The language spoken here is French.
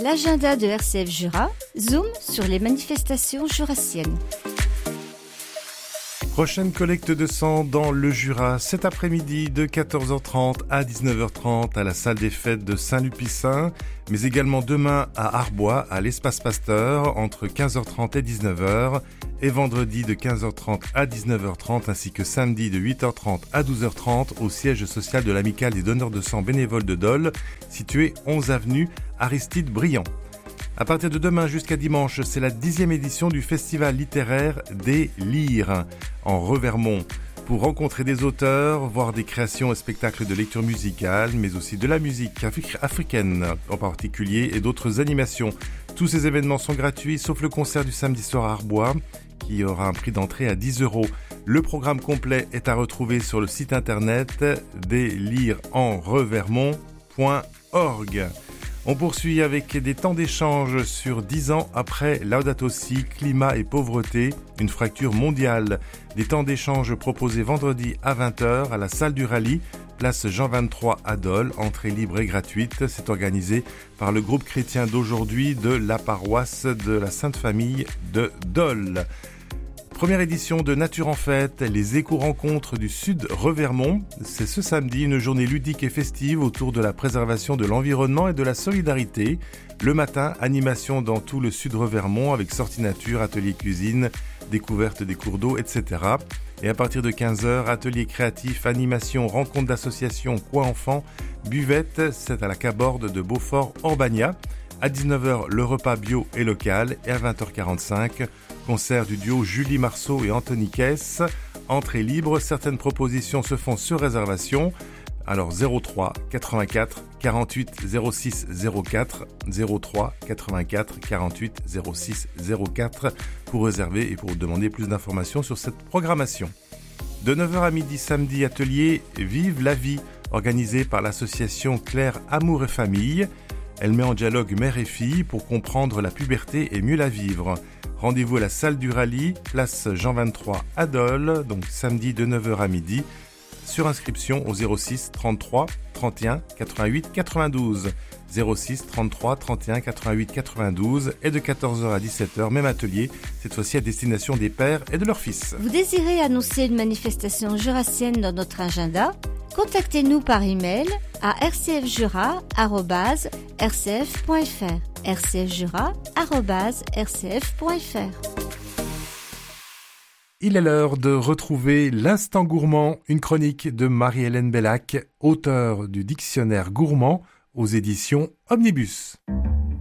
l'agenda de RCF Jura, zoom sur les manifestations jurassiennes. Prochaine collecte de sang dans le Jura, cet après-midi de 14h30 à 19h30 à la salle des fêtes de Saint-Lupicin, mais également demain à Arbois, à l'Espace Pasteur, entre 15h30 et 19h, et vendredi de 15h30 à 19h30, ainsi que samedi de 8h30 à 12h30 au siège social de l'Amicale des donneurs de sang bénévoles de Dole, situé 11 avenue Aristide Briand. À partir de demain jusqu'à dimanche, c'est la 10e édition du festival littéraire des Lyres en Revermont. Pour rencontrer des auteurs, voir des créations et spectacles de lecture musicale, mais aussi de la musique africaine en particulier et d'autres animations. Tous ces événements sont gratuits, sauf le concert du samedi soir à Arbois, qui aura un prix d'entrée à 10 €. Le programme complet est à retrouver sur le site internet deslyresenrevermont.org. On poursuit avec des temps d'échange sur 10 ans après Laudato Si, climat et pauvreté, une fracture mondiale. Des temps d'échange proposés vendredi à 20h à la salle du rallye, place Jean 23 à Dole, entrée libre et gratuite. C'est organisé par le groupe chrétien d'aujourd'hui de la paroisse de la Sainte Famille de Dole. Première édition de Nature en Fête, les éco-rencontres du Sud Revermont. C'est ce samedi, une journée ludique et festive autour de la préservation de l'environnement et de la solidarité. Le matin, animation dans tout le Sud Revermont avec sortie nature, atelier cuisine, découverte des cours d'eau, etc. Et à partir de 15h, atelier créatif, animation, rencontre d'associations, coin enfants, buvette, c'est à la Caborde de Beaufort-Orbagna. À 19h, le repas bio et local. Et à 20h45, concert du duo Julie Marceau et Anthony Kess. Entrée libre, certaines propositions se font sur réservation. Alors 03 84 48 06 04, 03 84 48 06 04 pour réserver et pour demander plus d'informations sur cette programmation. De 9h à midi samedi, atelier Vive la vie, organisé par l'association Claire Amour et Famille. Elle met en dialogue mère et fille pour comprendre la puberté et mieux la vivre. Rendez-vous à la salle du rallye, place Jean 23 à Dole, donc samedi de 9h à midi. Sur inscription au 06 33 31 88 92. 06 33 31 88 92 et de 14h à 17h, même atelier, cette fois-ci à destination des pères et de leurs fils. Vous désirez annoncer une manifestation jurassienne dans notre agenda ? Contactez-nous par email à rcfjura@rcf.fr. rcfjura@rcf.fr. Il est l'heure de retrouver l'Instant Gourmand, une chronique de Marie-Hélène Bellac, auteure du dictionnaire gourmand aux éditions Omnibus.